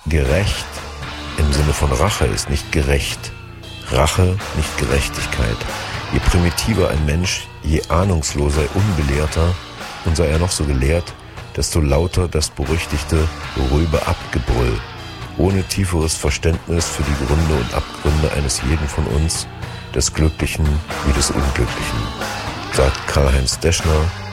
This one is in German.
Gerecht im Sinne von Rache ist nicht gerecht. Rache, nicht Gerechtigkeit. Je primitiver ein Mensch, je ahnungsloser, unbelehrter, und sei er noch so gelehrt, desto lauter das berüchtigte Rübe-Abgebrüll, ohne tieferes Verständnis für die Gründe und Abgründe eines jeden von uns, des Glücklichen wie des Unglücklichen, sagt Karl-Heinz Deschner